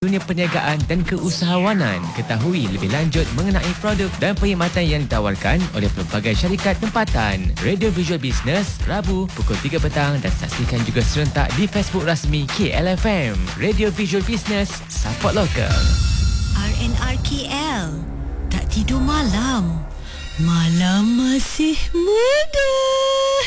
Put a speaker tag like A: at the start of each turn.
A: dunia perniagaan dan keusahawanan. Ketahui lebih lanjut mengenai produk dan perkhidmatan yang ditawarkan oleh pelbagai syarikat tempatan. Radio Visual Business, Rabu pukul 3 petang dan saksikan juga serentak di Facebook rasmi KLFM. Radio Visual Business, support lokal.
B: RNR KL. Tak tidur malam. Malam masih muda.